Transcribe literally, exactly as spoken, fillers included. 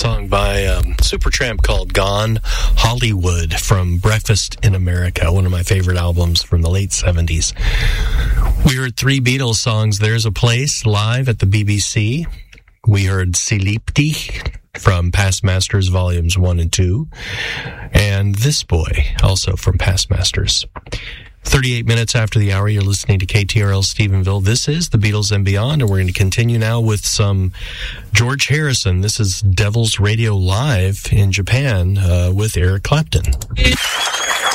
song by um, Supertramp called Gone Hollywood from Breakfast in America, one of my favorite albums from the late seventies. We heard three Beatles songs, There's a Place, live at the B B C. We heard Silipti from Past Masters Volumes one and two. And This Boy, also from Past Masters. thirty-eight minutes after the hour, you're listening to K T R L Stephenville. This is The Beatles and Beyond, and we're going to continue now with some George Harrison. This is Devil's Radio Live in Japan uh, with Eric Clapton.